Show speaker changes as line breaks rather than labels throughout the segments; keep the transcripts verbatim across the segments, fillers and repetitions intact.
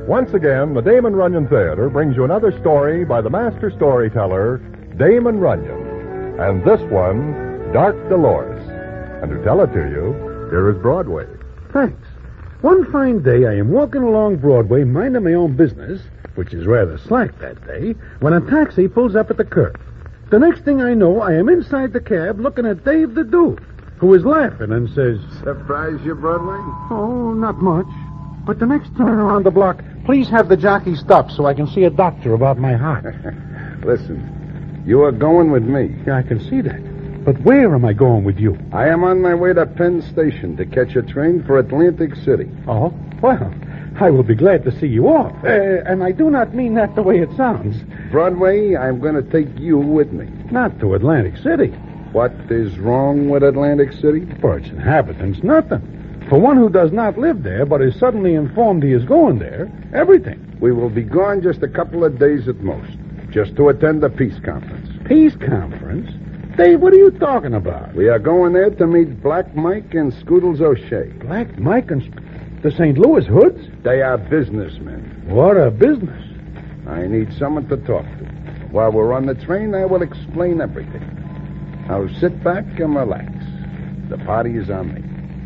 Once again, the Damon Runyon Theater brings you another story by the master storyteller, Damon Runyon. And this one, Dark Dolores. And to tell it to you, here is Broadway.
Thanks. One fine day, I am walking along Broadway, minding my own business, which is rather slack that day, when a taxi pulls up at the curb. The next thing I know, I am inside the cab looking at Dave the Dude, who is laughing and says,
Surprise you, Broadway?
"Oh, not much. But the next turn around the block, please have the jockey stop so I can see a doctor about my heart."
Listen, you are going with me.
Yeah, I can see that. But where am I going with you?
I am on my way to Penn Station to catch a train for Atlantic City.
Oh, well, I will be glad to see you off. Uh, and I do not mean that the way it sounds.
Broadway, I'm going to take you with me.
Not to Atlantic City.
What is wrong with Atlantic City?
For its inhabitants, nothing. For one who does not live there but is suddenly informed he is going there, everything.
We will be gone just a couple of days at most, just to attend a peace conference.
Peace conference? Dave, what are you talking about?
We are going there to meet Black Mike and Scoodles O'Shea.
Black Mike and Sc- the Saint Louis Hoods?
They are businessmen.
What a business.
I need someone to talk to. While we're on the train, I will explain everything. Now sit back and relax. The party is on me.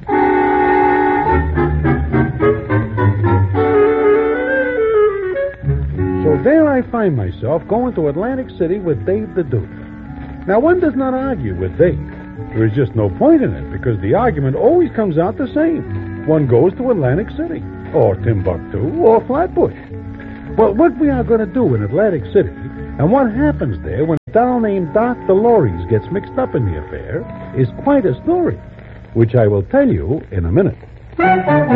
So there I find myself going to Atlantic City with Dave the Dude. Now, one does not argue with Dave. There is just no point in it, because the argument always comes out the same. One goes to Atlantic City, or Timbuktu, or Flatbush. Well, what we are going to do in Atlantic City, and what happens there when a doll named Doc Dolores gets mixed up in the affair, is quite a story, which I will tell you in a minute.